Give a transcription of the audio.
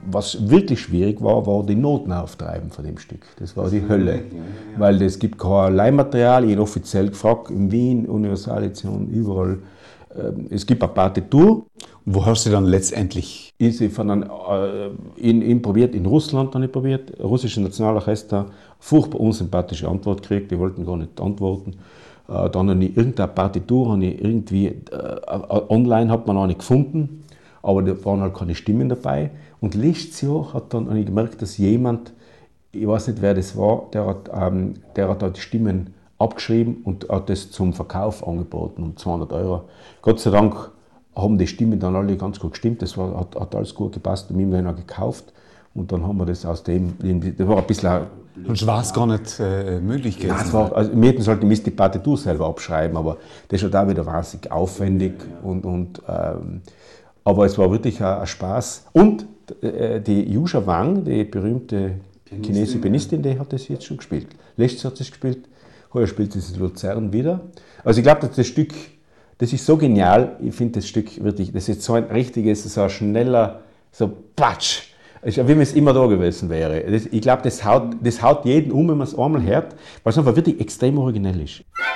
was wirklich schwierig war die Noten auftreiben von dem Stück. Das war die Hölle. Weil es gibt kein Leihmaterial, ich habe offiziell gefragt, in Wien, Universaledition, überall. Es gibt eine Partitur. Und wo hast du dann letztendlich? Ich probiert, in Russland habe ich probiert, russische Nationalorchester, furchtbar unsympathische Antwort gekriegt, die wollten gar nicht antworten. Dann habe ich irgendeine Partitur, online hat man auch nicht gefunden, aber da waren halt keine Stimmen dabei. Und letztes Jahr habe ich gemerkt, dass jemand, ich weiß nicht wer das war, der hat da die Stimmen abgeschrieben und hat das zum Verkauf angeboten um 200 €. Gott sei Dank haben die Stimmen dann alle ganz gut gestimmt, hat alles gut gepasst und wir haben dann gekauft. Und dann haben wir das aus dem, das war ein bisschen... Und war es gar nicht möglich gewesen? Nein, wir hätten halt die Partitur selber abschreiben, aber das ist halt auch wieder wahnsinnig aufwendig. Aber es war wirklich ein Spaß. Und die Yusha Wang, die berühmte chinesische Pianistin, die hat das jetzt schon gespielt. Letztes Jahr hat sie es gespielt, heuer spielt sie es in Luzern wieder. Also ich glaube, dass das Stück, das ist so genial, ich finde das Stück wirklich, das ist so ein richtiges, so ein schneller, so Patsch. Wie wenn es immer da gewesen wäre. Ich glaube, das haut jeden wenn man es einmal hört, weil es einfach wirklich extrem originell ist.